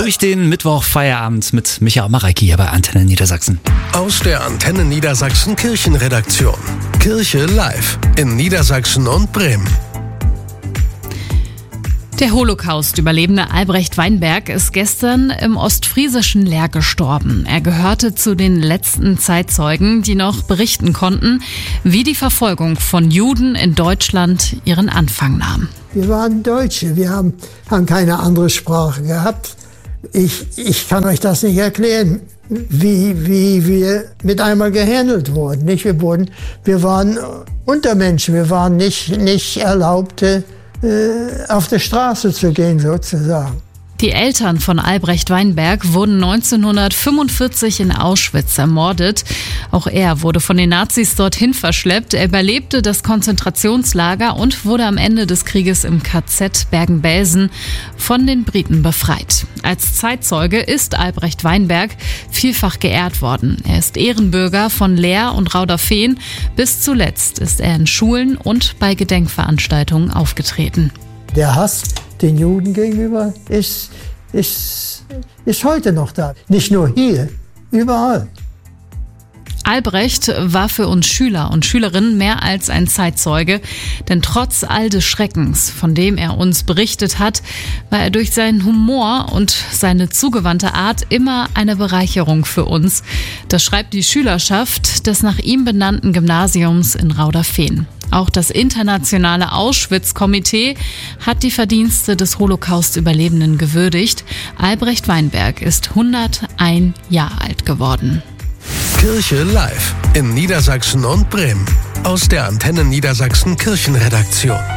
Durch den Mittwoch-Feierabend mit Michael Mareiki hier bei Antenne Niedersachsen. Aus der Antenne Niedersachsen Kirchenredaktion. Kirche live in Niedersachsen und Bremen. Der Holocaust-Überlebende Albrecht Weinberg ist gestern im ostfriesischen Leer gestorben. Er gehörte zu den letzten Zeitzeugen, die noch berichten konnten, wie die Verfolgung von Juden in Deutschland ihren Anfang nahm. Wir waren Deutsche, wir haben keine andere Sprache gehabt. Ich kann euch das nicht erklären, wie wir mit einmal gehandelt wurden. Nicht? Wir waren Untermenschen, wir waren nicht Erlaubte, auf der Straße zu gehen sozusagen. Die Eltern von Albrecht Weinberg wurden 1945 in Auschwitz ermordet. Auch er wurde von den Nazis dorthin verschleppt. Er überlebte das Konzentrationslager und wurde am Ende des Krieges im KZ Bergen-Belsen von den Briten befreit. Als Zeitzeuge ist Albrecht Weinberg vielfach geehrt worden. Er ist Ehrenbürger von Leer und Rauderfehn. Bis zuletzt ist er in Schulen und bei Gedenkveranstaltungen aufgetreten. Der Hass den Juden gegenüber ist heute noch da. Nicht nur hier, überall. Albrecht war für uns Schüler und Schülerinnen mehr als ein Zeitzeuge, denn trotz all des Schreckens, von dem er uns berichtet hat, war er durch seinen Humor und seine zugewandte Art immer eine Bereicherung für uns. Das schreibt die Schülerschaft des nach ihm benannten Gymnasiums in Rauderfehn. Auch das internationale Auschwitz-Komitee hat die Verdienste des Holocaust-Überlebenden gewürdigt. Albrecht Weinberg ist 101 Jahre alt geworden. Kirche live in Niedersachsen und Bremen. Aus der Antenne Niedersachsen Kirchenredaktion.